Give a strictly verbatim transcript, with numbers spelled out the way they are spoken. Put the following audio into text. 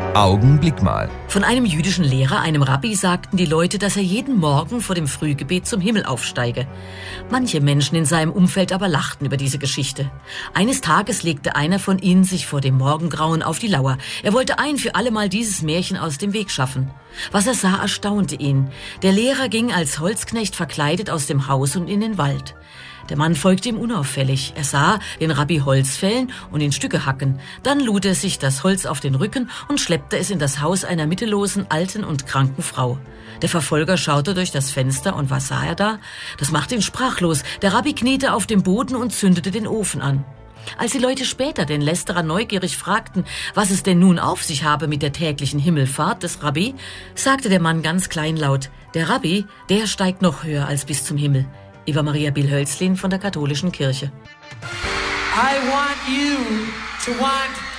Augenblick mal. Von einem jüdischen Lehrer, einem Rabbi, sagten die Leute, dass er jeden Morgen vor dem Frühgebet zum Himmel aufsteige. Manche Menschen in seinem Umfeld aber lachten über diese Geschichte. Eines Tages legte einer von ihnen sich vor dem Morgengrauen auf die Lauer. Er wollte ein für alle Mal dieses Märchen aus dem Weg schaffen. Was er sah, erstaunte ihn. Der Lehrer ging als Holzknecht verkleidet aus dem Haus und in den Wald. Der Mann folgte ihm unauffällig. Er sah den Rabbi Holz fällen und in Stücke hacken. Dann lud er sich das Holz auf den Rücken und schleppte es in das Haus einer mittellosen, alten und kranken Frau. Der Verfolger schaute durch das Fenster und was sah er da? Das machte ihn sprachlos. Der Rabbi kniete auf dem Boden und zündete den Ofen an. Als die Leute später den Lästerer neugierig fragten, was es denn nun auf sich habe mit der täglichen Himmelfahrt des Rabbi, sagte der Mann ganz kleinlaut: Der Rabbi, der steigt noch höher als bis zum Himmel. Eva Maria Biel-Hölzlin von der Katholischen Kirche. I want you to want